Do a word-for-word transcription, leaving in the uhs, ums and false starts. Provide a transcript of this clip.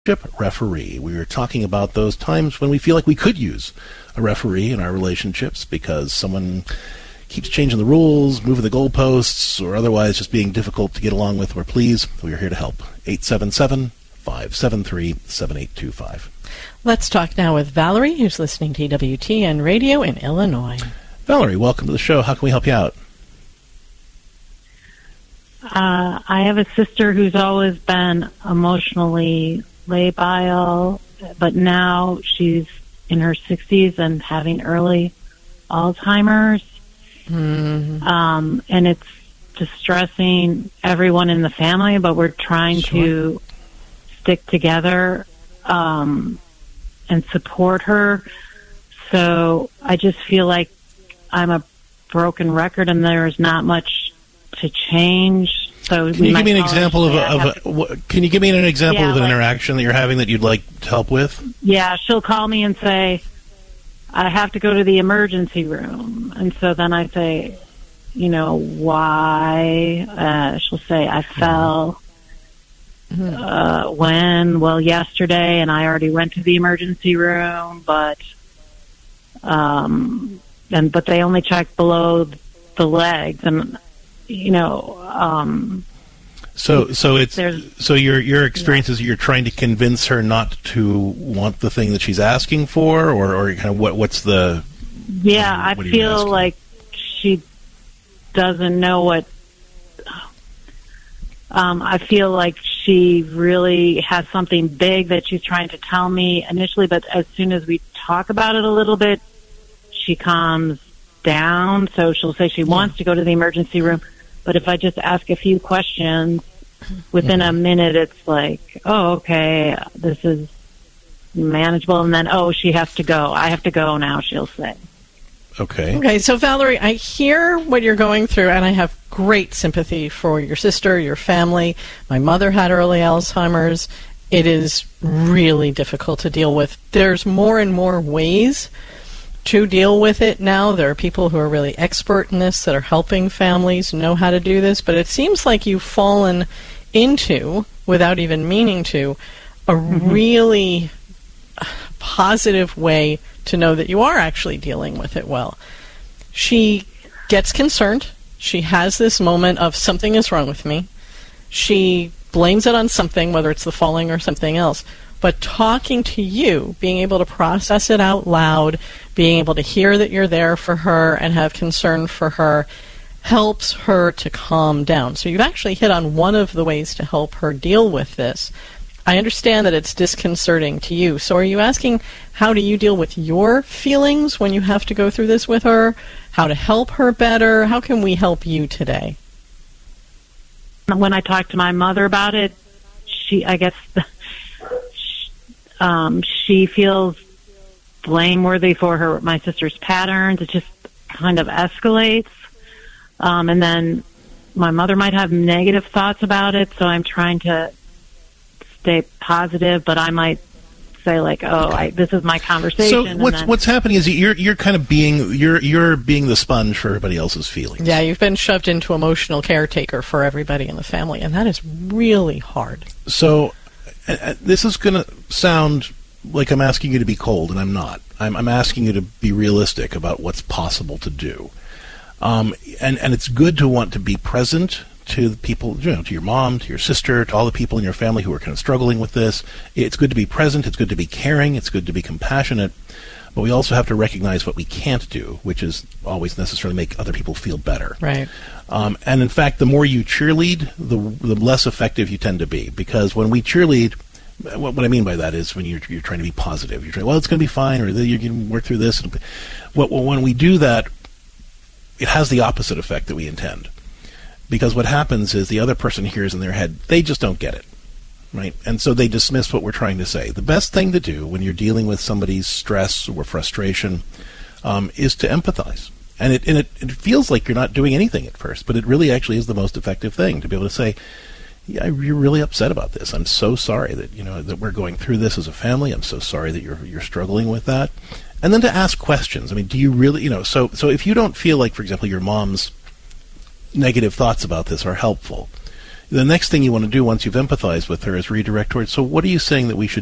Referee. We were talking about those times when we feel like we could use a referee in our relationships because someone keeps changing the rules, moving the goalposts, or otherwise just being difficult to get along with or please. We are here to help. eight seven seven, five seven three, seven eight two five. Let's talk now with Valerie, who's listening to E W T N Radio in Illinois. Valerie, welcome to the show. How can we help you out? Uh, I have a sister who's always been emotionally labile, but now she's in her sixties and having early Alzheimer's. Mm-hmm. Um, and it's distressing everyone in the family, but we're trying sure. to stick together um, and support her. So I just feel like I'm a broken record and there's not much to change. So can you give me an example of, a, of a, what, can you give me an example yeah, of an like, interaction that you're having that you'd like to help with? Yeah, she'll call me and say, I have to go to the emergency room. And so then I say, you know, why? Uh, she'll say, I fell. Mm-hmm. Uh, when? Well, yesterday, and I already went to the emergency room, but um, and but they only checked below the legs, and you know. Um, so, so it's so your your experience yeah. is you're trying to convince her not to want the thing that she's asking for, or, or kind of what what's the? Yeah, I feel like she doesn't know what. Um, I feel like she really has something big that she's trying to tell me initially, but as soon as we talk about it a little bit, she calms down. So she'll say she wants to go to the emergency room, but if I just ask a few questions, within a minute it's like, oh, okay, this is manageable, and then, oh, she has to go. I have to go now, she'll say. Okay. Okay, so Valerie, I hear what you're going through, and I have great sympathy for your sister, your family. My mother had early Alzheimer's. It is really difficult to deal with. There's more and more ways to deal with it now. There are people who are really expert in this that are helping families know how to do this, but it seems like you've fallen into, without even meaning to, a mm-hmm. really positive way to know that you are actually dealing with it well. She gets concerned. She has this moment of something is wrong with me. She blames it on something, whether it's the falling or something else. But talking to you, being able to process it out loud, being able to hear that you're there for her and have concern for her, helps her to calm down. So you've actually hit on one of the ways to help her deal with this. I understand that it's disconcerting to you. So are you asking, how do you deal with your feelings when you have to go through this with her? How to help her better? How can we help you today? When I talk to my mother about it, she, I guess, um, she feels blameworthy for her, my sister's patterns. It just kind of escalates. Um, and then my mother might have negative thoughts about it, so I'm trying to stay positive, but I might say like, "Oh, I, this is my conversation." So what's then, what's happening is you're you're kind of being you're you're being the sponge for everybody else's feelings. Yeah, you've been shoved into emotional caretaker for everybody in the family, and that is really hard. So uh, this is going to sound like I'm asking you to be cold, and I'm not. I'm, I'm asking you to be realistic about what's possible to do. Um, and and it's good to want to be present to the people, you know, to your mom, to your sister, to all the people in your family who are kind of struggling with this. It's good to be present. It's good to be caring. It's good to be compassionate. But we also have to recognize what we can't do, which is always necessarily make other people feel better. Right. Um, and in fact, the more you cheerlead, the the less effective you tend to be. Because when we cheerlead, what, what I mean by that is when you're you're trying to be positive. You're trying, well, it's going to be fine, or you're going to work through this. And what, when we do that, it has the opposite effect that we intend. Because what happens is the other person hears in their head, they just don't get it, right? And so they dismiss what we're trying to say. The best thing to do when you're dealing with somebody's stress or frustration um, is to empathize. And it and it, it feels like you're not doing anything at first, but it really actually is the most effective thing to be able to say, yeah, you're really upset about this. I'm so sorry that, you know, that we're going through this as a family. I'm so sorry that you're you're struggling with that. And then to ask questions. I mean, do you really, you know, so so if you don't feel like, for example, your mom's negative thoughts about this are helpful, the next thing you want to do once you've empathized with her is redirect towards, so what are you saying that we should